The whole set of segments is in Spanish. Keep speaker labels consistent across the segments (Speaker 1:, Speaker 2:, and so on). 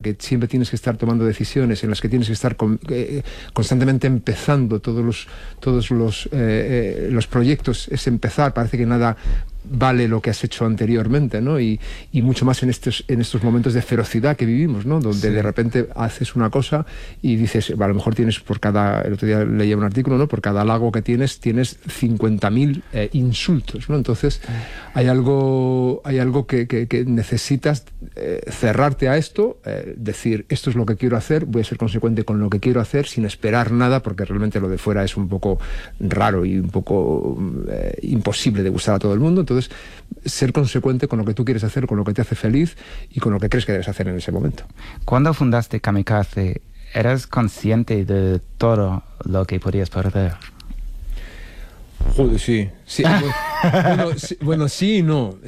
Speaker 1: que siempre tienes que estar tomando decisiones, en las que tienes que estar constantemente empezando todos los proyectos, es empezar, parece que nada vale lo que has hecho anteriormente, ¿no? Y mucho más en estos momentos de ferocidad que vivimos, ¿no? Donde de repente haces una cosa y dices, a lo mejor tienes el otro día leía un artículo, ¿no? Por cada halago que tienes 50.000 insultos, ¿no? Entonces hay algo que necesitas cerrarte a esto, decir, esto es lo que quiero hacer, voy a ser consecuente con lo que quiero hacer sin esperar nada, porque realmente lo de fuera es un poco raro y un poco imposible de gustar a todo el mundo. Entonces, ser consecuente con lo que tú quieres hacer, con lo que te hace feliz y con lo que crees que debes hacer en ese momento.
Speaker 2: Cuando fundaste Kamikaze, ¿eras consciente de todo lo que podías perder?
Speaker 1: Joder, sí. Bueno, sí y no.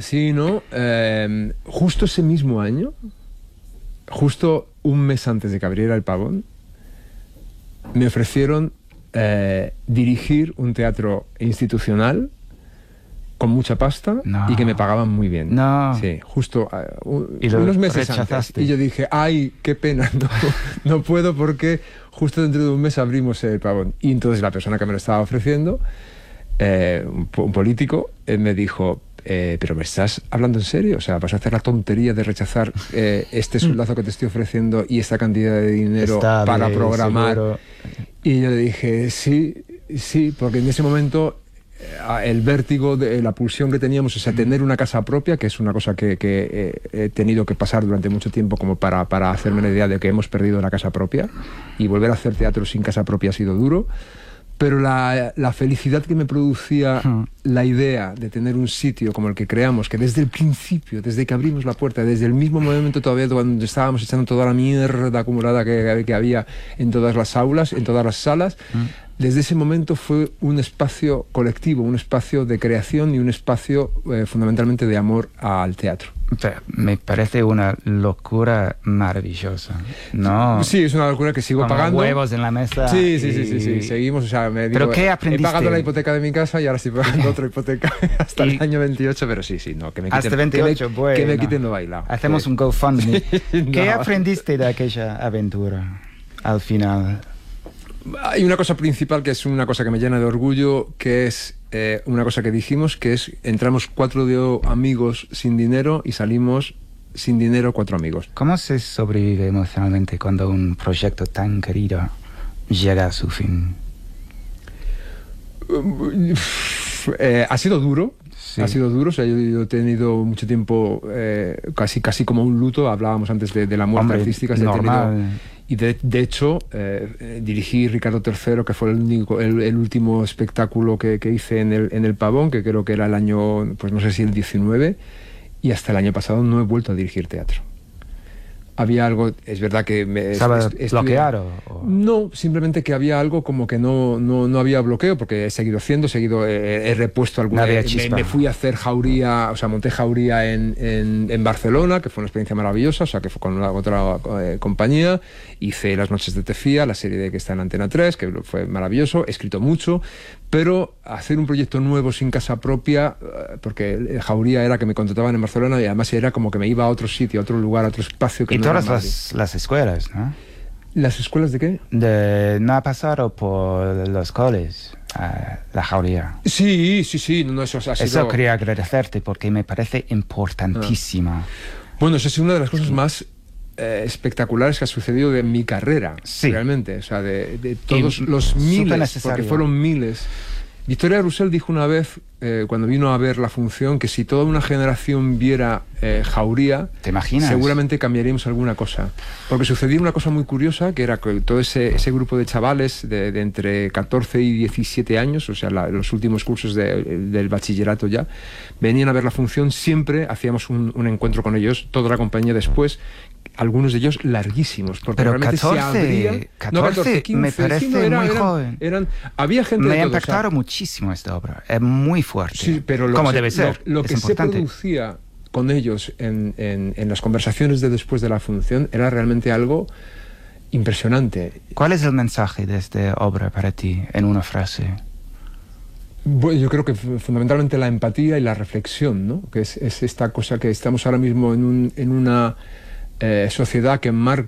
Speaker 1: Justo ese mismo año, justo un mes antes de que abriera el Pavón, me ofrecieron dirigir un teatro institucional con mucha pasta y que me pagaban muy bien. Sí, justo unos meses antes. Y yo dije, ay, qué pena, no puedo porque justo dentro de un mes abrimos el Pavón. Y entonces la persona que me lo estaba ofreciendo, un político, me dijo, pero ¿me estás hablando en serio? O sea, ¿vas a hacer la tontería de rechazar este sueldazo que te estoy ofreciendo y esta cantidad de dinero para programar? Seguro. Y yo le dije, sí, porque en ese momento el vértigo, de la pulsión que teníamos, o sea, tener una casa propia, que es una cosa que he tenido que pasar durante mucho tiempo como para hacerme la idea de que hemos perdido la casa propia, y volver a hacer teatro sin casa propia ha sido duro, pero la felicidad que me producía la idea de tener un sitio como el que creamos, que desde el principio, desde que abrimos la puerta, desde el mismo momento todavía cuando estábamos echando toda la mierda acumulada que había en todas las aulas, en todas las salas, desde ese momento fue un espacio colectivo, un espacio de creación y un espacio fundamentalmente de amor al teatro.
Speaker 2: Me parece una locura maravillosa, ¿no?
Speaker 1: Sí, es una locura que sigo pagando.
Speaker 2: Huevos en la mesa.
Speaker 1: Sí, seguimos, o sea,
Speaker 2: ¿Pero qué aprendiste?
Speaker 1: He pagado la hipoteca de mi casa y ahora estoy pagando otra hipoteca hasta el año 28, pero no, que me quiten.
Speaker 2: Hasta 28,
Speaker 1: que me quiten lo bailado.
Speaker 2: Hacemos un GoFundMe. ¿Qué aprendiste de aquella aventura al final?
Speaker 1: Hay una cosa principal que es una cosa que me llena de orgullo, que es una cosa que dijimos, que es entramos 4 amigos sin dinero y salimos sin dinero 4 amigos.
Speaker 2: ¿Cómo se sobrevive emocionalmente cuando un proyecto tan querido llega a su fin?
Speaker 1: Ha sido duro. Sí. Ha sido duro, o sea, yo he tenido mucho tiempo casi como un luto. Hablábamos antes de la muerte artística. Y de hecho, dirigí Ricardo III, que fue el último espectáculo que hice en el Pavón, que creo que era el año, pues no sé si el 19, y hasta el año pasado no he vuelto a dirigir teatro. Había algo, es verdad que
Speaker 2: ¿Sabes bloquear o...?
Speaker 1: No, simplemente que había algo como que no había bloqueo, porque he seguido he repuesto alguna... Me fui a hacer Jauría, o sea, monté Jauría en Barcelona, que fue una experiencia maravillosa, o sea, que fue con otra compañía. Hice Las Noches de Tefía, la serie que está en Antena 3, que fue maravilloso. He escrito mucho, pero hacer un proyecto nuevo sin casa propia, porque Jauría era que me contrataban en Barcelona y además era como que me iba a otro sitio, a otro lugar, a otro espacio que
Speaker 2: no. Y todas las escuelas, ¿no?
Speaker 1: ¿Las escuelas de qué?
Speaker 2: No ha pasado por los coles, la Jauría.
Speaker 1: Sí. No,
Speaker 2: eso quería agradecerte porque me parece importantísima.
Speaker 1: Bueno, eso es una de las cosas más espectaculares que ha sucedido de mi carrera, realmente. O sea, de todos los miles, porque fueron miles. Victoria Roussel dijo una vez, cuando vino a ver la función, que si toda una generación viera Jauría,
Speaker 2: ¿te imaginas?
Speaker 1: Seguramente cambiaríamos alguna cosa. Porque sucedía una cosa muy curiosa, que era que todo ese grupo de chavales de entre 14 y 17 años, o sea, los últimos cursos del bachillerato ya, venían a ver la función, siempre hacíamos un encuentro con ellos, toda la compañía después, algunos de ellos larguísimos, porque
Speaker 2: pero
Speaker 1: realmente
Speaker 2: 14,
Speaker 1: se abría...
Speaker 2: 14 15, me parece muy joven.
Speaker 1: Había gente
Speaker 2: me
Speaker 1: de
Speaker 2: ha
Speaker 1: todo,
Speaker 2: impactado muchísimo esta obra, es muy fuerte.
Speaker 1: Sí, pero
Speaker 2: como debe ser.
Speaker 1: Lo que se producía con ellos en las conversaciones de después de la función era realmente algo impresionante.
Speaker 2: ¿Cuál es el mensaje de esta obra para ti, en una frase?
Speaker 1: Bueno, yo creo que fundamentalmente la empatía y la reflexión, ¿no? Que es esta cosa que estamos ahora mismo en una sociedad que marca